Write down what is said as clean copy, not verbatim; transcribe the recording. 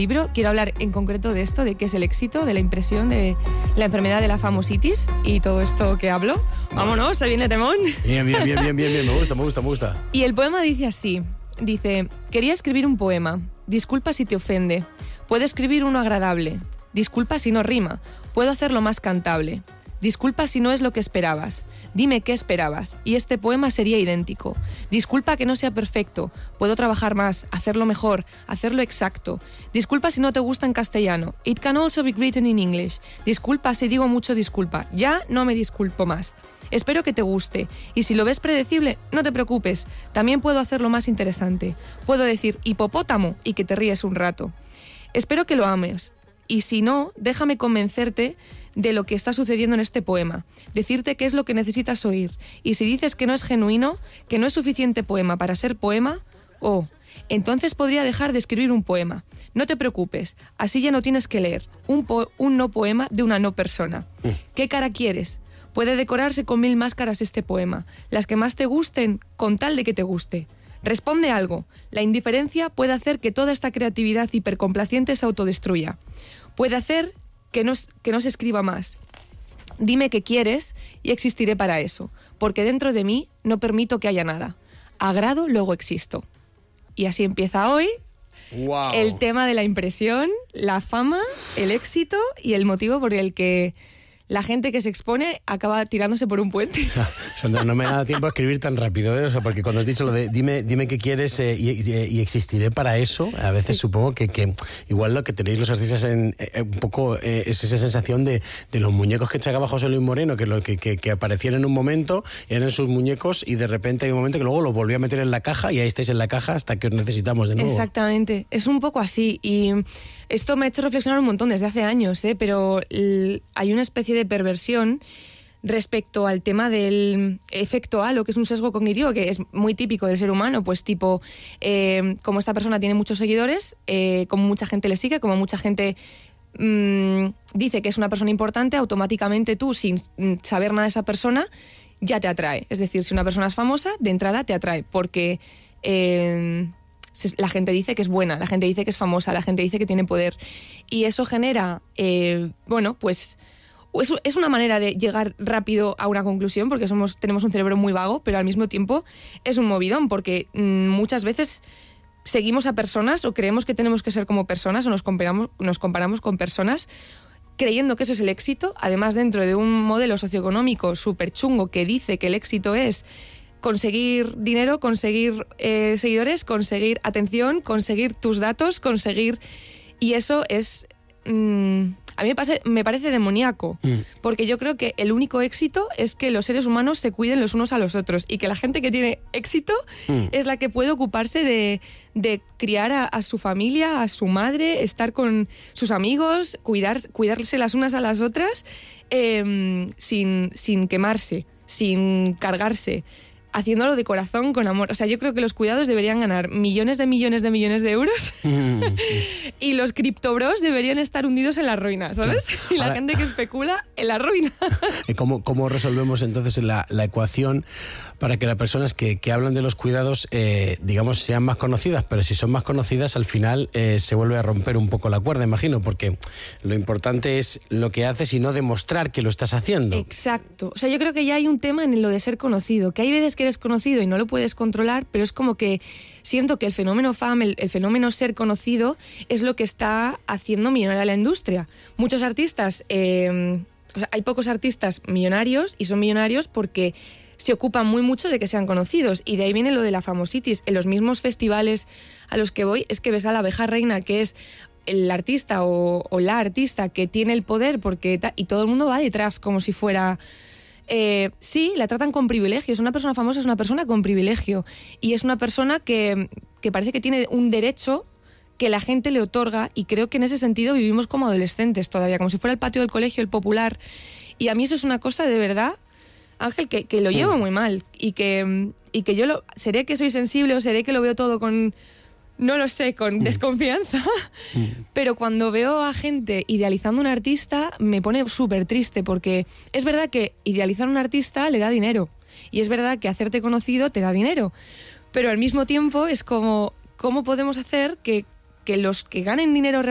libro. Quiero hablar en concreto de esto, de qué es el éxito, de la impresión, de la enfermedad de la famositis y todo esto que hablo. Vámonos, se viene temón. Bien, me gusta. Y el poema dice así, dice: quería escribir un poema, disculpa si te ofende, puedo escribir uno agradable, disculpa si no rima, puedo hacerlo más cantable. Disculpa si no es lo que esperabas. Dime qué esperabas y este poema sería idéntico. Disculpa que no sea perfecto. Puedo trabajar más, hacerlo mejor, hacerlo exacto. Disculpa si no te gusta en castellano. It can also be written in English. Disculpa si digo mucho disculpa. Ya no me disculpo más. Espero que te guste. Y si lo ves predecible, no te preocupes. También puedo hacerlo más interesante. Puedo decir hipopótamo y que te ríes un rato. Espero que lo ames. Y si no, déjame convencerte de lo que está sucediendo en este poema, decirte qué es lo que necesitas oír, y si dices que no es genuino, que no es suficiente poema para ser poema, entonces podría dejar de escribir un poema. No te preocupes, así ya no tienes que leer un no poema de una no persona. ¿Qué cara quieres? Puede decorarse con 1000 máscaras este poema, las que más te gusten, con tal de que te guste. Responde algo. La indiferencia puede hacer que toda esta creatividad hipercomplaciente se autodestruya. Puede hacer que no se escriba más. Dime qué quieres y existiré para eso, porque dentro de mí no permito que haya nada. Agrado, luego existo. Y así empieza hoy el tema de la impresión, la fama, el éxito y el motivo por el que la gente que se expone acaba tirándose por un puente. Sandra, no me da tiempo a escribir tan rápido, ¿eh? O sea, porque cuando has dicho lo de dime qué quieres y existiré para eso, a veces supongo que igual lo que tenéis los artistas un poco es esa sensación de los muñecos que sacaba José Luis Moreno, que aparecían en un momento, eran sus muñecos y de repente hay un momento que luego los volvió a meter en la caja y ahí estáis en la caja hasta que os necesitamos de nuevo. Exactamente, es un poco así y esto me ha hecho reflexionar un montón desde hace años, pero hay una especie de perversión respecto al tema del efecto halo, que es un sesgo cognitivo que es muy típico del ser humano, pues tipo, como esta persona tiene muchos seguidores, como mucha gente le sigue, como mucha gente dice que es una persona importante, automáticamente tú, sin saber nada de esa persona, ya te atrae. Es decir, si una persona es famosa, de entrada te atrae, porque la gente dice que es buena, la gente dice que es famosa, la gente dice que tiene poder. Y eso genera, pues es una manera de llegar rápido a una conclusión, porque tenemos un cerebro muy vago, pero al mismo tiempo es un movidón, porque muchas veces seguimos a personas o creemos que tenemos que ser como personas o nos comparamos con personas creyendo que eso es el éxito, además dentro de un modelo socioeconómico súper chungo que dice que el éxito es conseguir dinero, conseguir seguidores, conseguir atención, conseguir tus datos, y eso es... a mí me parece demoníaco, porque yo creo que el único éxito es que los seres humanos se cuiden los unos a los otros y que la gente que tiene éxito es la que puede ocuparse de criar a su familia, a su madre, estar con sus amigos, cuidarse las unas a las otras sin quemarse, sin cargarse, haciéndolo de corazón, con amor. O sea, yo creo que los cuidados deberían ganar millones de euros y los criptobros deberían estar hundidos en la ruina, ¿sabes? Claro. Y la gente que especula en la ruina. ¿Cómo resolvemos entonces la ecuación para que las personas que hablan de los cuidados, digamos, sean más conocidas? Pero si son más conocidas, al final se vuelve a romper un poco la cuerda, imagino, porque lo importante es lo que haces y no demostrar que lo estás haciendo. Exacto. O sea, yo creo que ya hay un tema en lo de ser conocido, que hay veces que eres conocido y no lo puedes controlar, pero es como que siento que el fenómeno fama, el fenómeno ser conocido, es lo que está haciendo millonaria la industria. Muchos artistas, hay pocos artistas millonarios y son millonarios porque se ocupan muy mucho de que sean conocidos, y de ahí viene lo de la famositis. En los mismos festivales a los que voy es que ves a la abeja reina, que es el artista o la artista que tiene el poder y todo el mundo va detrás como si fuera... sí, la tratan con privilegios. Una persona famosa es una persona con privilegio y es una persona que parece que tiene un derecho que la gente le otorga, y creo que en ese sentido vivimos como adolescentes todavía, como si fuera el patio del colegio, el popular, y a mí eso es una cosa de verdad, Ángel, que lo llevo muy mal y que yo seré que soy sensible o seré que lo veo todo con... No lo sé, con desconfianza, pero cuando veo a gente idealizando a un artista me pone súper triste, porque es verdad que idealizar a un artista le da dinero y es verdad que hacerte conocido te da dinero, pero al mismo tiempo es como, ¿cómo podemos hacer que los que ganen dinero